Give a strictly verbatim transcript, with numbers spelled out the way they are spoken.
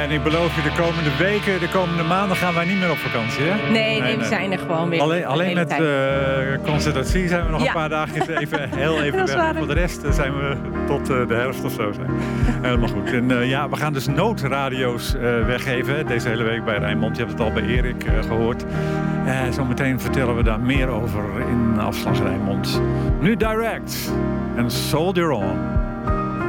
en ik beloof je, de komende weken, de komende maanden gaan wij niet meer op vakantie, hè? Nee, nee, nee we nee. zijn er gewoon weer. Alleen, alleen met uh, concentratie zijn we nog ja. een paar dagen even, heel even weg. Voor de rest zijn we tot uh, de herfst of zo zijn. Helemaal goed. En uh, ja, we gaan dus noodradio's uh, weggeven deze hele week bij Rijnmond. Je hebt het al bij Erik uh, gehoord. Uh, zometeen vertellen we daar meer over in Afslag Rijnmond. Nu Direct en Soldier On.